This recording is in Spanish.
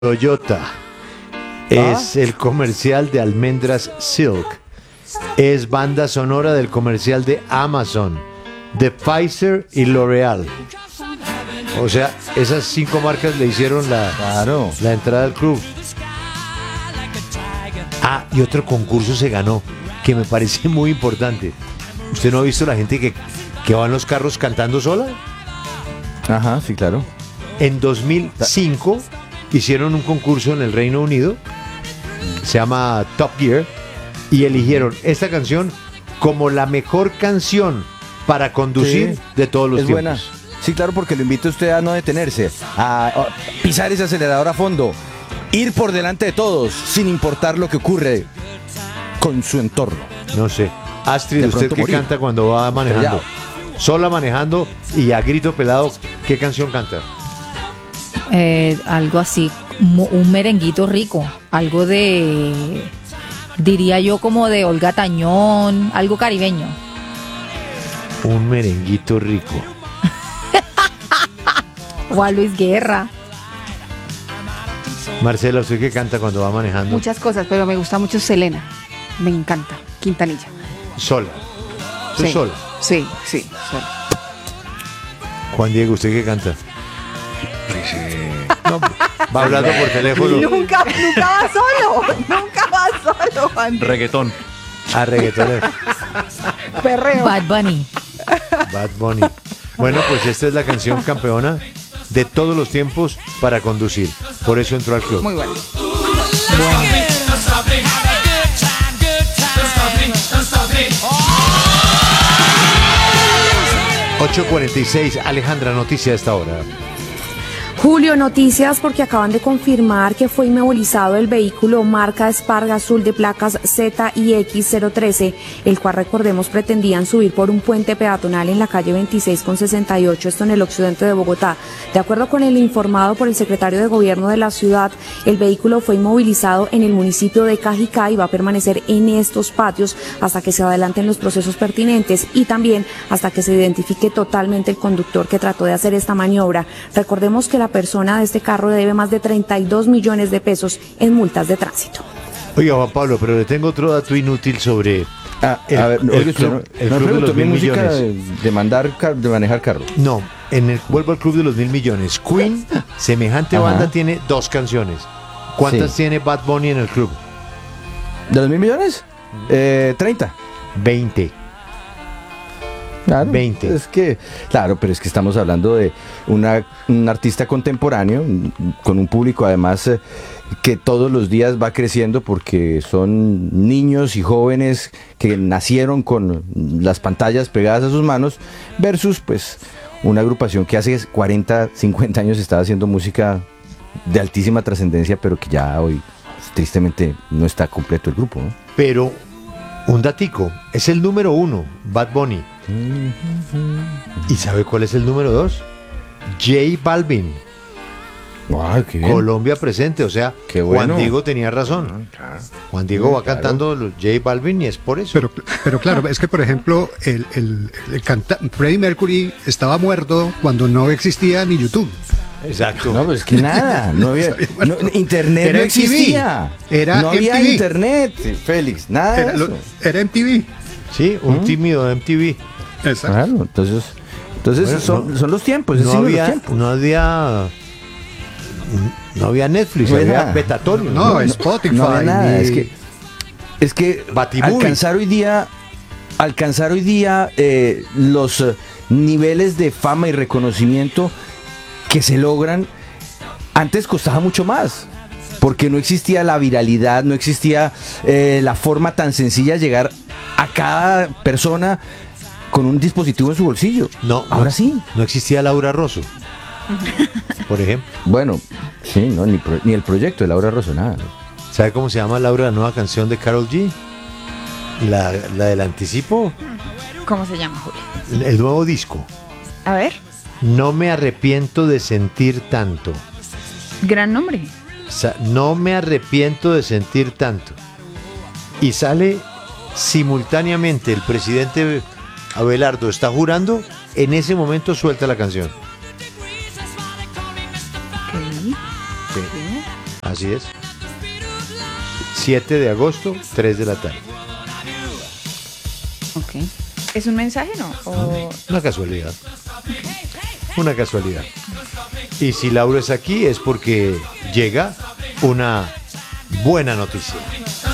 Toyota. Es el comercial de almendras Silk. Es banda sonora del comercial de Amazon, de Pfizer y L'Oreal. O sea, esas 5 marcas le hicieron la entrada al club. Ah, y otro concurso se ganó, que me parece muy importante. ¿Usted no ha visto la gente que va en los carros cantando sola? Ajá, sí, claro. En 2005 hicieron un concurso en el Reino Unido, se llama Top Gear, y eligieron esta canción como la mejor canción para conducir de todos los tiempos. Buena. Sí, claro, porque lo invito a usted a no detenerse, a pisar ese acelerador a fondo, ir por delante de todos, sin importar lo que ocurre con su entorno. No sé. Astrid, ¿usted qué canta cuando va manejando? Sola manejando y a grito pelado, ¿qué canción canta? Algo así, un merenguito rico, algo de, diría yo como de Olga Tañón, algo caribeño. Un merenguito rico. O a Luis Guerra. Marcela, ¿usted qué canta cuando va manejando? Muchas cosas, pero me gusta mucho Selena. Me encanta. Quintanilla. Sola. ¿Tú Sí. sola? Sí, sola. Juan Diego, ¿usted qué canta? No, va hablando por teléfono. Nunca va solo. Nunca va solo, Juan. Reggaetón. A reggaetonero. Perreo. Bad Bunny. Bad Bunny. Bueno, pues esta es la canción campeona de todos los tiempos para conducir. Por eso entró al club. Muy bueno. 8:46, Alejandra, noticia a esta hora. Julio, noticias porque acaban de confirmar que fue inmovilizado el vehículo marca Esparga Azul de placas ZIX013, el cual, recordemos, pretendían subir por un puente peatonal en la calle 26 con 68, esto en el occidente de Bogotá. De acuerdo con el informado por el secretario de Gobierno de la ciudad, el vehículo fue inmovilizado en el municipio de Cajicá y va a permanecer en estos patios hasta que se adelanten los procesos pertinentes y también hasta que se identifique totalmente el conductor que trató de hacer esta maniobra. Recordemos que la persona de este carro debe más de 32 millones de pesos en multas de tránsito. Oiga, Juan Pablo, pero le tengo otro dato inútil sobre el club de los mil millones. De manejar carro. No, vuelvo al club de los 1.000 millones. Queen, semejante banda, tiene 2 canciones. ¿Cuántas tiene Bad Bunny en el club? ¿De los 1.000 millones? 30. 20. Claro, 20. Es que, claro, pero es que estamos hablando de un artista contemporáneo, con un público además que todos los días va creciendo porque son niños y jóvenes que nacieron con las pantallas pegadas a sus manos, versus pues una agrupación que hace 40, 50 años estaba haciendo música de altísima trascendencia, pero que ya hoy tristemente no está completo el grupo, ¿no? Pero un datico, es el número 1, Bad Bunny. ¿Y sabe cuál es el número 2? J Balvin. Ay, qué bien. Colombia presente, o sea, Qué bueno. Juan Diego tenía razón. Juan Diego va cantando los J Balvin y es por eso. Pero claro, es que por ejemplo, Freddie Mercury estaba muerto cuando no existía ni YouTube. Exacto. No, pues que nada, no había, internet Era no MTV. existía. Era no había MTV. internet, Félix, nada de eso. Era MTV. Sí, un tímido MTV. Exacto. Claro, entonces Bueno, son los tiempos, No había Netflix, No había había nada. Betatonio. No, Spotify. no había nada. ni- Es que Batimovie. alcanzar hoy día los niveles de fama y reconocimiento que se logran, antes costaba mucho más, porque no existía la viralidad, no existía la forma tan sencilla de llegar a cada persona con un dispositivo en su bolsillo. No, Ahora sí. No existía Laura Rosso, por ejemplo. Bueno, sí, no, ni el proyecto de Laura Rosso, nada. ¿Sabe cómo se llama, Laura, la nueva canción de Karol G? La del anticipo, ¿Cómo se llama, Julio? el nuevo disco. A ver. No me arrepiento de sentir tanto. Gran nombre. No me arrepiento de sentir tanto. Y sale simultáneamente el presidente Abelardo está jurando, en ese momento suelta la canción. Ok. Sí. Así es. 7 de agosto, 3 de la tarde. Ok. ¿Es un mensaje, no? O... Una casualidad. Una casualidad. Y si Laura es aquí es porque llega una buena noticia.